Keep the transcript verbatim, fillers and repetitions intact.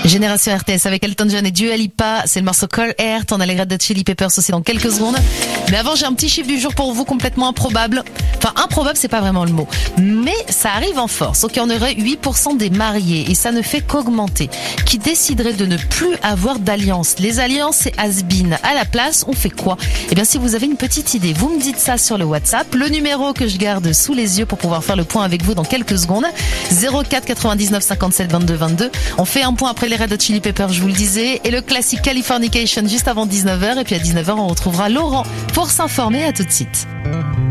Génération R T S avec Elton John et Dua Lipa, c'est le morceau Call Earth. On a les Red Hot Chili Peppers aussi dans quelques secondes. Mais avant, j'ai un petit chiffre du jour pour vous, complètement improbable. Enfin, improbable, c'est pas vraiment le mot. Mais ça arrive en force. Donc, il y en aurait huit pour cent des mariés, et ça ne fait qu'augmenter, qui décideraient de ne plus avoir d'alliance. Les alliances, c'est has-been. À la place, on fait quoi? Eh bien, si vous avez une petite idée, vous me dites ça sur le WhatsApp. Le numéro que je garde sous les yeux pour pouvoir faire le point avec vous dans quelques secondes. zéro quatre quatre-vingt-dix-neuf cinquante-sept vingt-deux vingt-deux. On fait un point après les Red Hot Chili Peppers, je vous le disais, et le classique Californication juste avant dix-neuf heures. Et puis à dix-neuf heures, on retrouvera Laurent pour s'informer. À tout de suite.